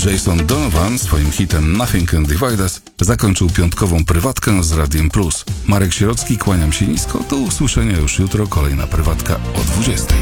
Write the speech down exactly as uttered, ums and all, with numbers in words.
Jason Donovan swoim hitem Nothing Can Divide Us zakończył piątkową prywatkę z Radiem Plus. Marek Sierocki, kłaniam się nisko, do usłyszenia już jutro, kolejna prywatka o dwudziestej.